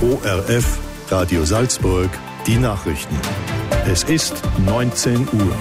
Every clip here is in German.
ORF, Radio Salzburg, die Nachrichten. Es ist 19 Uhr.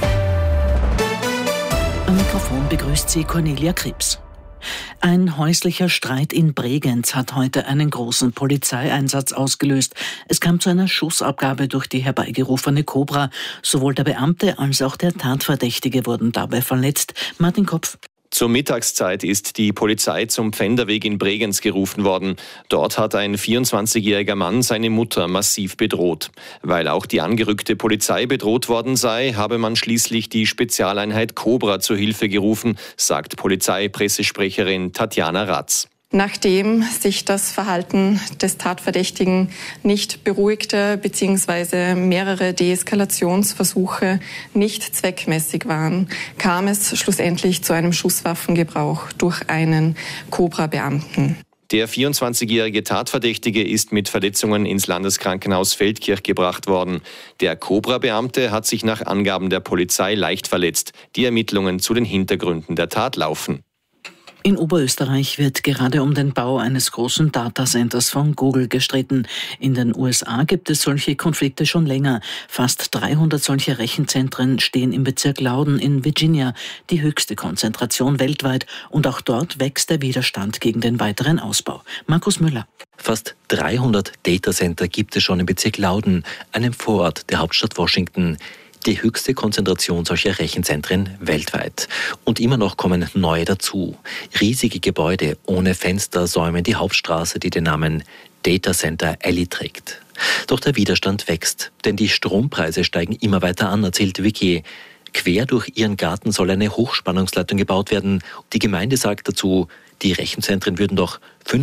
Am Mikrofon begrüßt sie Cornelia Krebs. Ein häuslicher Streit in Bregenz hat heute einen großen Polizeieinsatz ausgelöst. Es kam zu einer Schussabgabe durch die herbeigerufene Cobra. Sowohl der Beamte als auch der Tatverdächtige wurden dabei verletzt. Martin Kopf. Zur Mittagszeit ist die Polizei zum Pfänderweg in Bregenz gerufen worden. Dort hat ein 24-jähriger Mann seine Mutter massiv bedroht. Weil auch die angerückte Polizei bedroht worden sei, habe man schließlich die Spezialeinheit Cobra zur Hilfe gerufen, sagt Polizeipressesprecherin Tatjana Ratz. Nachdem sich das Verhalten des Tatverdächtigen nicht beruhigte bzw. mehrere Deeskalationsversuche nicht zweckmäßig waren, kam es schlussendlich zu einem Schusswaffengebrauch durch einen Cobra-Beamten. Der 24-jährige Tatverdächtige ist mit Verletzungen ins Landeskrankenhaus Feldkirch gebracht worden. Der Cobra-Beamte hat sich nach Angaben der Polizei leicht verletzt. Die Ermittlungen zu den Hintergründen der Tat laufen. In Oberösterreich wird gerade um den Bau eines großen Datacenters von Google gestritten. In den USA gibt es solche Konflikte schon länger. Fast 300 solcher Rechenzentren stehen im Bezirk Loudoun in Virginia, die höchste Konzentration weltweit. Und auch dort wächst der Widerstand gegen den weiteren Ausbau. Markus Müller. Fast 300 Datacenter gibt es schon im Bezirk Loudoun, einem Vorort der Hauptstadt Washington. Die höchste Konzentration solcher Rechenzentren weltweit. Und immer noch kommen neue dazu. Riesige Gebäude ohne Fenster säumen die Hauptstraße, die den Namen Data Center Alley trägt. Doch der Widerstand wächst, denn die Strompreise steigen immer weiter an, erzählt Vicky. Quer durch ihren Garten soll eine Hochspannungsleitung gebaut werden. Die Gemeinde sagt dazu, die Rechenzentren würden doch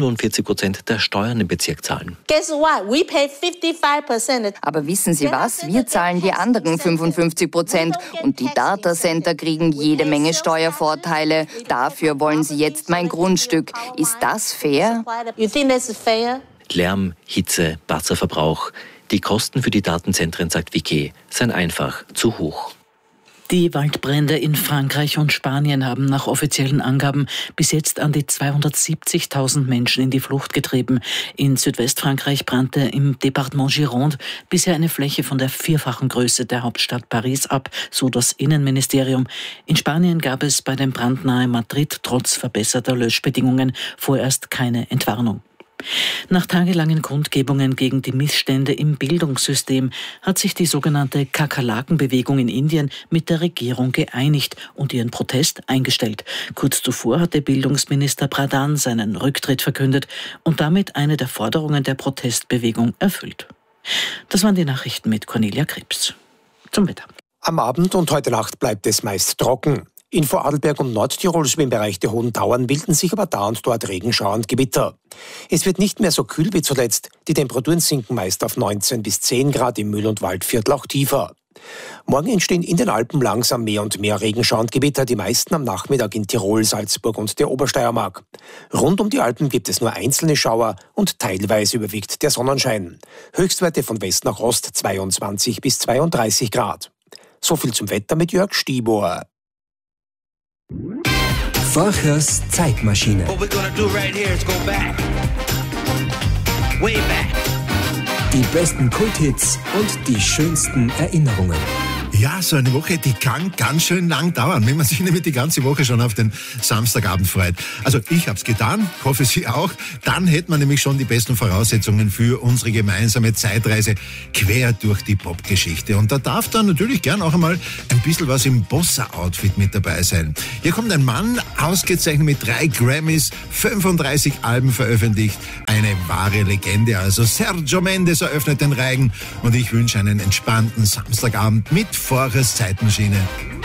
45% der Steuern im Bezirk zahlen. Guess what? We pay 55%. Aber wissen Sie was? Wir zahlen die anderen 55% und die Datacenter kriegen jede Menge Steuervorteile. Dafür wollen Sie jetzt mein Grundstück. Ist das fair? You think that's fair? Lärm, Hitze, Wasserverbrauch. Die Kosten für die Datenzentren, sagt Vicky, seien einfach zu hoch. Die Waldbrände in Frankreich und Spanien haben nach offiziellen Angaben bis jetzt an die 270.000 Menschen in die Flucht getrieben. In Südwestfrankreich brannte im Departement Gironde bisher eine Fläche von der 4-fachen Größe der Hauptstadt Paris ab, so das Innenministerium. In Spanien gab es bei dem Brand nahe Madrid trotz verbesserter Löschbedingungen vorerst keine Entwarnung. Nach tagelangen Kundgebungen gegen die Missstände im Bildungssystem hat sich die sogenannte Kakerlakenbewegung in Indien mit der Regierung geeinigt und ihren Protest eingestellt. Kurz zuvor hatte Bildungsminister Pradhan seinen Rücktritt verkündet und damit eine der Forderungen der Protestbewegung erfüllt. Das waren die Nachrichten mit Cornelia Krebs. Zum Wetter. Am Abend und heute Nacht bleibt es meist trocken. In Vorarlberg und Nordtirol sowie im Bereich der Hohen Tauern bilden sich aber da und dort Regenschauer und Gewitter. Es wird nicht mehr so kühl wie zuletzt. Die Temperaturen sinken meist auf 19 bis 10 Grad, im Mühl- und Waldviertel auch tiefer. Morgen entstehen in den Alpen langsam mehr und mehr Regenschauer und Gewitter, die meisten am Nachmittag in Tirol, Salzburg und der Obersteiermark. Rund um die Alpen gibt es nur einzelne Schauer und teilweise überwiegt der Sonnenschein. Höchstwerte von West nach Ost 22 bis 32 Grad. So viel zum Wetter mit Jörg Stibor. Forchers Zeitmaschine. Die besten Kulthits und die schönsten Erinnerungen. Ja, so eine Woche, die kann ganz schön lang dauern, wenn man sich nämlich die ganze Woche schon auf den Samstagabend freut. Also ich hab's getan, hoffe Sie auch. Dann hätten wir nämlich schon die besten Voraussetzungen für unsere gemeinsame Zeitreise quer durch die Popgeschichte. Und da darf dann natürlich gern auch einmal ein bisschen was im Bossa-Outfit mit dabei sein. Hier kommt ein Mann, ausgezeichnet mit 3 Grammys, 35 Alben veröffentlicht. Eine wahre Legende. Also Sergio Mendes eröffnet den Reigen und ich wünsche einen entspannten Samstagabend mit Forchers Zeitmaschine.